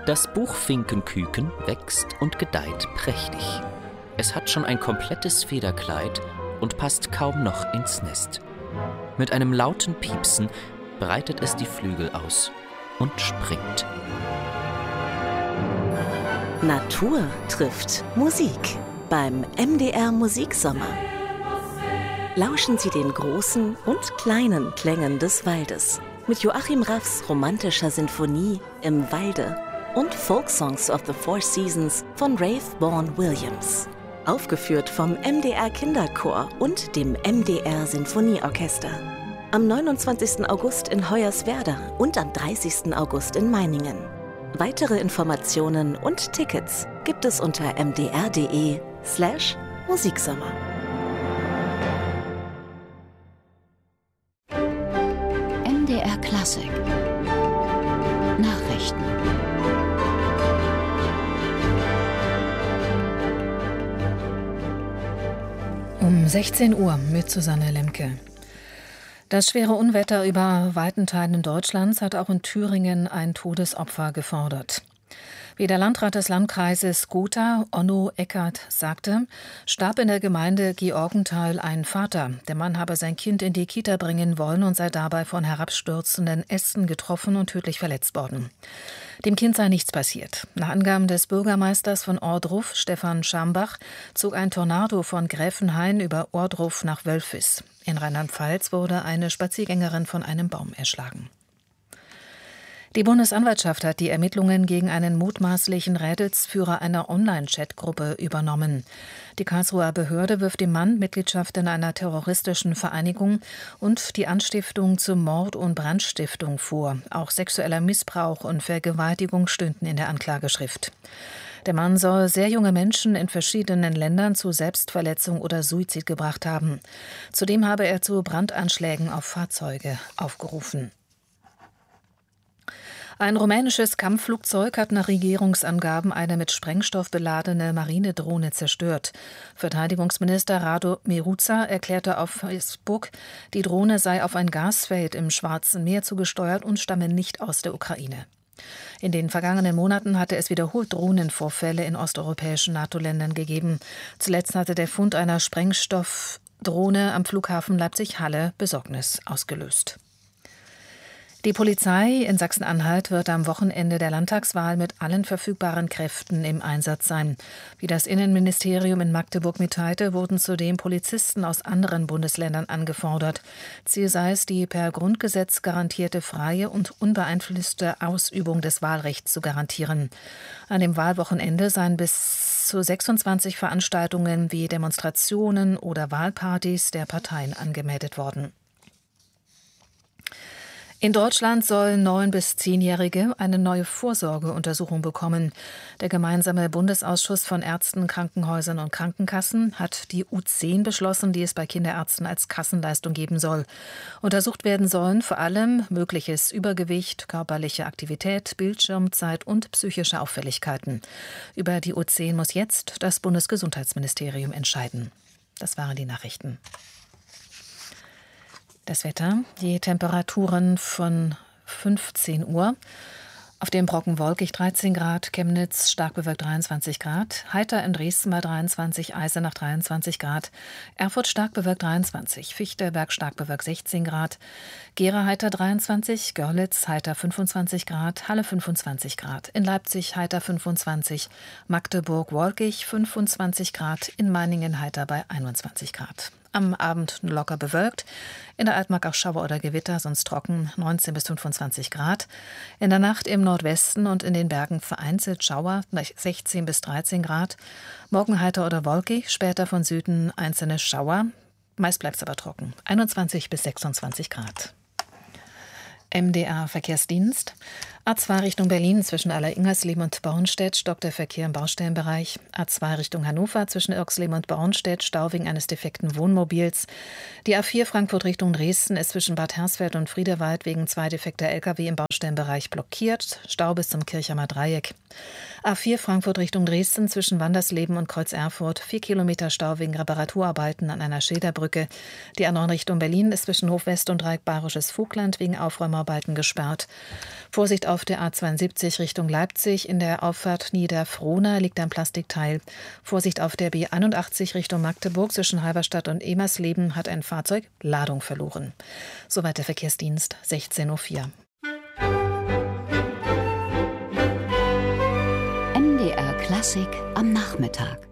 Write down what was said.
Das Buchfinkenküken wächst und gedeiht prächtig. Es hat schon ein komplettes Federkleid und passt kaum noch ins Nest. Mit einem lauten Piepsen breitet es die Flügel aus und springt. Natur trifft Musik beim MDR Musiksommer. Lauschen Sie den großen und kleinen Klängen des Waldes mit Joachim Raffs romantischer Sinfonie Im Walde und Folksongs of the Four Seasons von Rafe Vaughan Williams. Aufgeführt vom MDR Kinderchor und dem MDR Sinfonieorchester. Am 29. August in Hoyerswerda und am 30. August in Meiningen. Weitere Informationen und Tickets gibt es unter mdr.de/Musiksommer. MDR Klassik Nachrichten. Um 16 Uhr mit Susanne Lemke. Das schwere Unwetter über weiten Teilen Deutschlands hat auch in Thüringen ein Todesopfer gefordert. Wie der Landrat des Landkreises Gotha, Onno Eckert, sagte, starb in der Gemeinde Georgenthal ein Vater. Der Mann habe sein Kind in die Kita bringen wollen und sei dabei von herabstürzenden Ästen getroffen und tödlich verletzt worden. Dem Kind sei nichts passiert. Nach Angaben des Bürgermeisters von Ohrdruf, Stefan Schambach, zog ein Tornado von Gräfenhain über Ohrdruf nach Wölfis. In Rheinland-Pfalz wurde eine Spaziergängerin von einem Baum erschlagen. Die Bundesanwaltschaft hat die Ermittlungen gegen einen mutmaßlichen Rädelsführer einer Online-Chat-Gruppe übernommen. Die Karlsruher Behörde wirft dem Mann Mitgliedschaft in einer terroristischen Vereinigung und die Anstiftung zu Mord und Brandstiftung vor. Auch sexueller Missbrauch und Vergewaltigung stünden in der Anklageschrift. Der Mann soll sehr junge Menschen in verschiedenen Ländern zu Selbstverletzung oder Suizid gebracht haben. Zudem habe er zu Brandanschlägen auf Fahrzeuge aufgerufen. Ein rumänisches Kampfflugzeug hat nach Regierungsangaben eine mit Sprengstoff beladene Marinedrohne zerstört. Verteidigungsminister Rado Miruța erklärte auf Facebook, die Drohne sei auf ein Gasfeld im Schwarzen Meer zugesteuert und stamme nicht aus der Ukraine. In den vergangenen Monaten hatte es wiederholt Drohnenvorfälle in osteuropäischen NATO-Ländern gegeben. Zuletzt hatte der Fund einer Sprengstoffdrohne am Flughafen Leipzig-Halle Besorgnis ausgelöst. Die Polizei in Sachsen-Anhalt wird am Wochenende der Landtagswahl mit allen verfügbaren Kräften im Einsatz sein. Wie das Innenministerium in Magdeburg mitteilte, wurden zudem Polizisten aus anderen Bundesländern angefordert. Ziel sei es, die per Grundgesetz garantierte freie und unbeeinflusste Ausübung des Wahlrechts zu garantieren. An dem Wahlwochenende seien bis zu 26 Veranstaltungen wie Demonstrationen oder Wahlpartys der Parteien angemeldet worden. In Deutschland sollen 9- bis 10-Jährige eine neue Vorsorgeuntersuchung bekommen. Der gemeinsame Bundesausschuss von Ärzten, Krankenhäusern und Krankenkassen hat die U10 beschlossen, die es bei Kinderärzten als Kassenleistung geben soll. Untersucht werden sollen vor allem mögliches Übergewicht, körperliche Aktivität, Bildschirmzeit und psychische Auffälligkeiten. Über die U10 muss jetzt das Bundesgesundheitsministerium entscheiden. Das waren die Nachrichten. Das Wetter, die Temperaturen von 15 Uhr. Auf dem Brocken wolkig 13 Grad, Chemnitz stark bewölkt 23 Grad, Heiter in Dresden bei 23, Eisenach 23 Grad, Erfurt stark bewölkt 23, Fichtelberg stark bewölkt 16 Grad, Gera heiter 23, Görlitz heiter 25 Grad, Halle 25 Grad, in Leipzig heiter 25, Magdeburg wolkig 25 Grad, in Meiningen heiter bei 21 Grad. Am Abend locker bewölkt, in der Altmark auch Schauer oder Gewitter, sonst trocken, 19 bis 25 Grad. In der Nacht im Nordwesten und in den Bergen vereinzelt Schauer, 16 bis 13 Grad. Morgen heiter oder wolkig, später von Süden einzelne Schauer. Meist bleibt es aber trocken, 21 bis 26 Grad. MDR Verkehrsdienst. A2 Richtung Berlin zwischen Aller-Ingersleben und Bornstedt stockt der Verkehr im Baustellenbereich. A2 Richtung Hannover zwischen Irxleben und Bornstedt Stau wegen eines defekten Wohnmobils. Die A4 Frankfurt Richtung Dresden ist zwischen Bad Hersfeld und Friedewald wegen 2 defekter Lkw im Baustellenbereich blockiert. Stau bis zum Kirchheimer Dreieck. A4 Frankfurt Richtung Dresden zwischen Wandersleben und Kreuz Erfurt 4 Kilometer Stau wegen Reparaturarbeiten an einer Schilderbrücke. Die A9 Richtung Berlin ist zwischen Hofwest und Dreieck Bayerisches Vogtland wegen Aufräumarbeiten gesperrt. Vorsicht auf der A72 Richtung Leipzig. In der Auffahrt Niederfrohna liegt ein Plastikteil. Vorsicht auf der B81 Richtung Magdeburg. Zwischen Halberstadt und Emersleben hat ein Fahrzeug Ladung verloren. Soweit der Verkehrsdienst, 16:04 Uhr. MDR Klassik am Nachmittag.